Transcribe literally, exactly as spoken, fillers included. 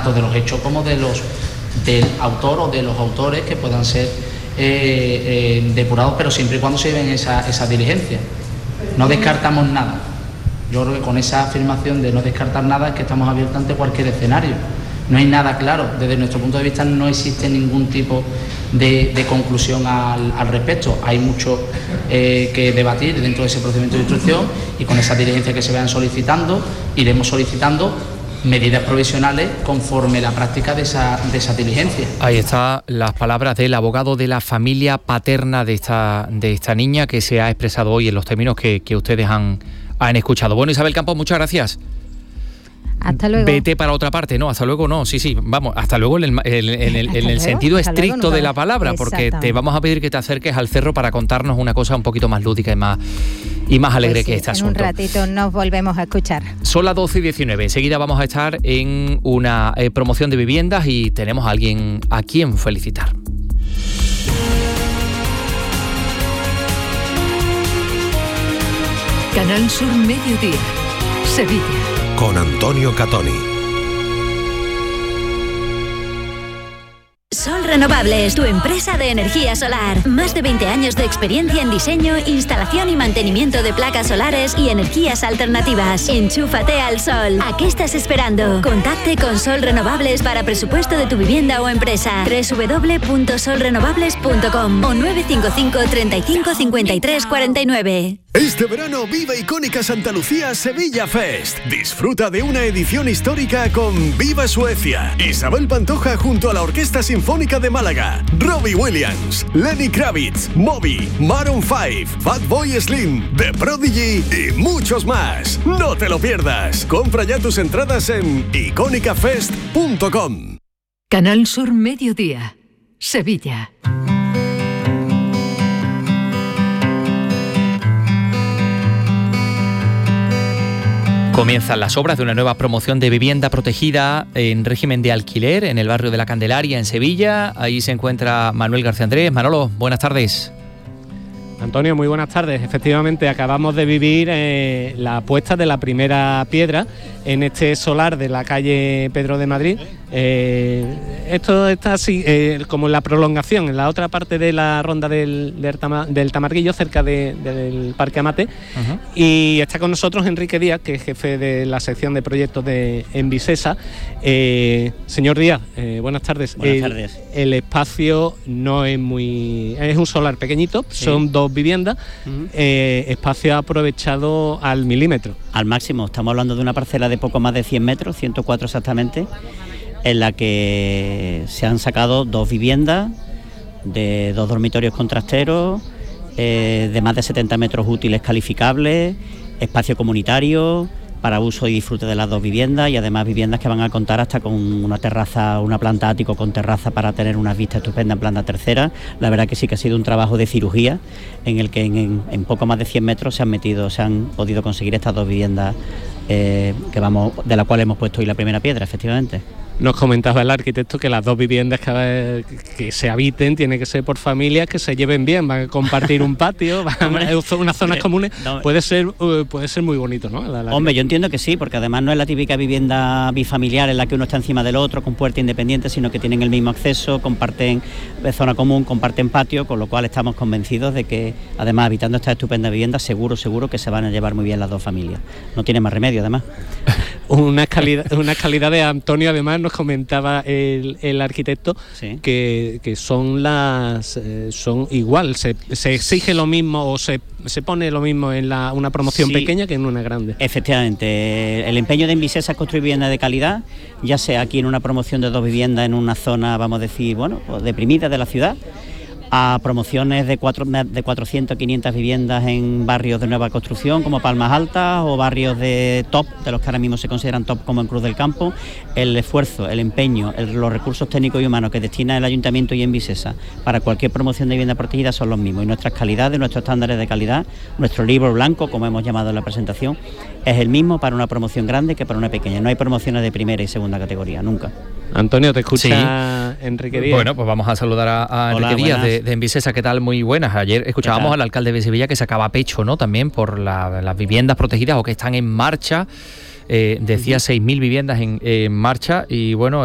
tanto de los hechos como de los del autor o de los autores que puedan ser eh, eh, depurados, pero siempre y cuando se lleven esa, esa diligencia. No descartamos nada. Yo creo que con esa afirmación de no descartar nada es que estamos abiertos ante cualquier escenario. No hay nada claro, desde nuestro punto de vista no existe ningún tipo de, de conclusión al, al respecto. Hay mucho eh, que debatir dentro de ese procedimiento de instrucción y con esa diligencia que se vayan solicitando, iremos solicitando medidas provisionales conforme la práctica de esa, de esa diligencia. Ahí están las palabras del abogado de la familia paterna de esta, de esta niña que se ha expresado hoy en los términos que, que ustedes han, han escuchado. Bueno, Isabel Campos, muchas gracias. Hasta luego. Vete para otra parte, no, hasta luego no, sí, sí, vamos, hasta luego en el, en, en el, en el sentido estricto luego, no, de la palabra, porque te vamos a pedir que te acerques al cerro para contarnos una cosa un poquito más lúdica y más, y más alegre pues sí, que este asunto. En un ratito nos volvemos a escuchar. Son las doce y diecinueve, enseguida vamos a estar en una eh, promoción de viviendas y tenemos a alguien a quien felicitar. Canal Sur Mediodía, Sevilla. Con Antonio Catoni. Sol Renovables, tu empresa de energía solar. Más de veinte años de experiencia en diseño, instalación y mantenimiento de placas solares y energías alternativas. Enchúfate al sol. ¿A qué estás esperando? Contacte con Sol Renovables para presupuesto de tu vivienda o empresa. doble u doble u doble u punto sol renovables punto com o nueve cinco cinco, treinta y cinco, cincuenta y tres, cuarenta y nueve. Este verano vive Icónica Santa Lucía Sevilla Fest. Disfruta de una edición histórica con Viva Suecia, Isabel Pantoja junto a la Orquesta Sinfónica de Málaga, Robbie Williams, Lenny Kravitz, Moby, Maroon cinco, Fatboy Slim, The Prodigy y muchos más. No te lo pierdas. Compra ya tus entradas en icónica fest punto com. Canal Sur Mediodía, Sevilla. Comienzan las obras de una nueva promoción de vivienda protegida en régimen de alquiler en el barrio de la Candelaria, en Sevilla. Ahí se encuentra Manuel García Andrés. Manolo, buenas tardes. Antonio, muy buenas tardes. Efectivamente, acabamos de vivir eh, la puesta de la primera piedra en este solar de la calle Pedro de Madrid. Eh, esto está así, eh, como en la prolongación, en la otra parte de la ronda del, del, tama, del Tamarguillo, cerca de, de, del Parque Amate. Uh-huh. Y está con nosotros Enrique Díaz, que es jefe de la sección de proyectos de Envisesa. Eh, señor Díaz, eh, buenas tardes. Buenas el, tardes. El espacio no es muy... es un solar pequeñito, sí. Son dos viviendas, uh-huh. eh, espacio aprovechado al milímetro. Al máximo, estamos hablando de una parcela de poco más de cien metros, ciento cuatro exactamente, en la que se han sacado dos viviendas, de dos dormitorios con trasteros, eh, de más de setenta metros útiles calificables, espacio comunitario para uso y disfrute de las dos viviendas, y además viviendas que van a contar hasta con una terraza, una planta ático con terraza para tener una vista estupenda en planta tercera. La verdad que sí que ha sido un trabajo de cirugía en el que en, en, en poco más de cien metros se han metido, se han podido conseguir estas dos viviendas eh, que vamos, de la cual hemos puesto hoy la primera piedra, efectivamente. Nos comentaba el arquitecto que las dos viviendas que, que se habiten tienen que ser por familias que se lleven bien, van a compartir un patio, van a unas zonas comunes, no, puede ser uh, puede ser muy bonito, ¿no? La, la hombre, yo entiendo que sí, porque además no es la típica vivienda bifamiliar en la que uno está encima del otro con puerta independiente, sino que tienen el mismo acceso, comparten zona común, comparten patio, con lo cual estamos convencidos de que además habitando estas estupendas viviendas seguro, seguro que se van a llevar muy bien las dos familias. No tiene más remedio además. Unas calidad, una calidad de Antonio, además nos comentaba el, el arquitecto, sí. que, que son las eh, son igual, se, se exige lo mismo o se, se pone lo mismo en la, una promoción sí. pequeña que en una grande. Efectivamente, el empeño de Envisesa es construir vivienda de calidad, ya sea aquí en una promoción de dos viviendas en una zona, vamos a decir, bueno, pues deprimida de la ciudad, a promociones de, cuatro, de cuatrocientas, quinientas viviendas en barrios de nueva construcción como Palmas Altas o barrios de top, de los que ahora mismo se consideran top como en Cruz del Campo. El esfuerzo, el empeño, el, los recursos técnicos y humanos que destina el Ayuntamiento y Envisesa para cualquier promoción de vivienda protegida son los mismos, y nuestras calidades, nuestros estándares de calidad, nuestro libro blanco, como hemos llamado en la presentación, es el mismo para una promoción grande que para una pequeña. No hay promociones de primera y segunda categoría, nunca. Antonio, te escucha sí. Enrique Díaz. Bueno, pues vamos a saludar a, a Hola, Enrique Díaz de, de Envisesa. ¿Qué tal? Muy buenas. Ayer escuchábamos al alcalde de Sevilla que sacaba pecho, ¿no? También por la, las viviendas protegidas o que están en marcha. Eh, decía uh-huh. seis mil viviendas en, en marcha y bueno...